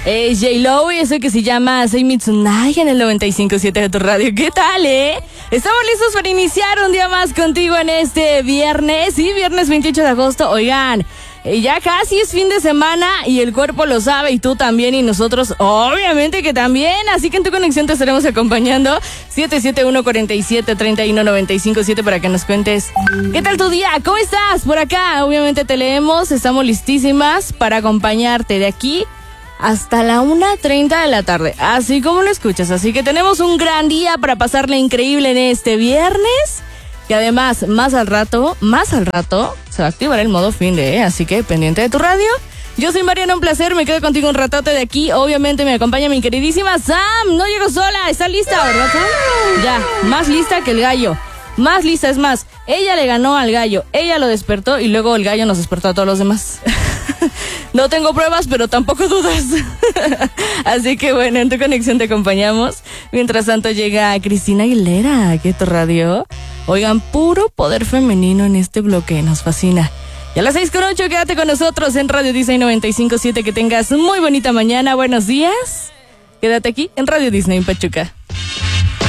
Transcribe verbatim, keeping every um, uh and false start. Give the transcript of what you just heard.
Es J-Lo y eso que se llama Sei Mitsunai en el noventa y cinco punto siete de tu radio. ¿Qué tal, eh? Estamos listos para iniciar un día más contigo en este viernes. Sí, viernes veintiocho de agosto. Oigan, eh, ya casi es fin de semana y el cuerpo lo sabe y tú también y nosotros obviamente que también. Así que en tu conexión te estaremos acompañando. siete siete uno, cuatro siete, tres uno nueve cinco siete para que nos cuentes ¿qué tal tu día? ¿Cómo estás? Por acá obviamente te leemos. Estamos listísimas para acompañarte de aquí hasta la una treinta de la tarde, así como lo escuchas. Así que tenemos un gran día para pasarle increíble en este viernes. Y además, más al rato, más al rato, se va a activar el modo fin de, ¿eh? Así que pendiente de tu radio. Yo soy Mariana, un placer, me quedo contigo un ratote de aquí. Obviamente me acompaña mi queridísima Sam. No llego sola, está lista, ¿verdad, Sam? Ya, más lista que el gallo. Más lista, es más, ella le ganó al gallo, ella lo despertó y luego el gallo nos despertó a todos los demás. No tengo pruebas, pero tampoco dudas. Así que bueno, en tu conexión te acompañamos. Mientras tanto llega Cristina Aguilera, aquí a tu radio. Oigan, puro poder femenino en este bloque, nos fascina. Y a las seis con ocho, quédate con nosotros en Radio Disney noventa y cinco punto siete. Que tengas muy bonita mañana, buenos días. Quédate aquí en Radio Disney en Pachuca.